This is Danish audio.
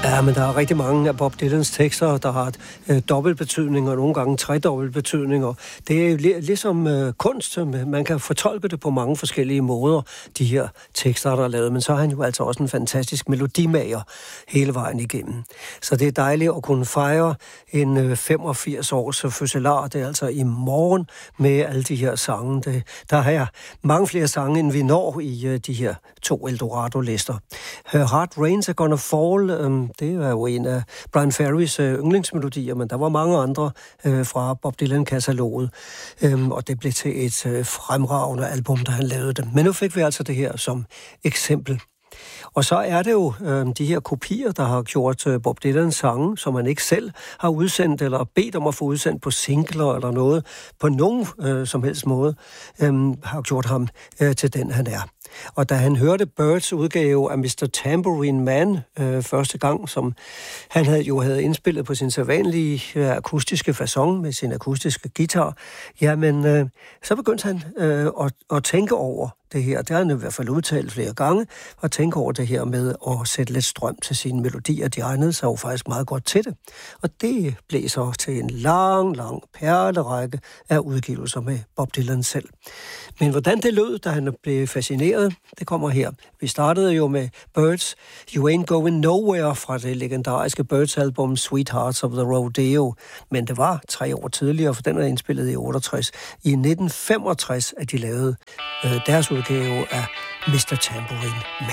Ja, men der er rigtig mange af Bob Dylans tekster, der har dobbeltbetydning og nogle gange tredobbeltbetydninger. Det er ligesom kunst. Man kan fortolke det på mange forskellige måder, de her tekster, der er lavet. Men så er han jo altså også en fantastisk melodimager hele vejen igennem. Så det er dejligt at kunne fejre en 85 års fødselar. Det er altså i morgen med alle de her sange. Der har jeg mange flere sange, end vi når i de her 2 Eldorado-lister. Her Heart Rains Are Gonna Fall, det er jo en af Bryan Ferrys yndlingsmelodier, men der var mange andre fra Bob Dylan-kataloget, og det blev til et fremragende album, da han lavede det. Men nu fik vi altså det her som eksempel. Og så er det jo de her kopier, der har gjort Bob Dylans sange, som han ikke selv har udsendt, eller bedt om at få udsendt på singler eller noget, på nogen som helst måde, har gjort ham til den, han er. Og da han hørte Byrds udgave af Mr. Tambourine Man første gang, som han havde indspillet på sin sædvanlige akustiske facon med sin akustiske guitar, jamen så begyndte han at tænke over det her. Det har han i hvert fald udtalt flere gange, og tænke over det her med at sætte lidt strøm til sine melodier. De egnede sig jo faktisk meget godt til det. Og det blev så til en lang perlerække af udgivelser med Bob Dylan selv. Men hvordan det lød, da han blev fascineret, det kommer her. Vi startede jo med Byrds You Ain't Going Nowhere fra det legendariske Byrds-album Sweethearts of the Rodeo. Men det var 3 år tidligere, for den er indspillet i 68. I 1965 at de lavede deres udgave af Mr. Tambourine Man.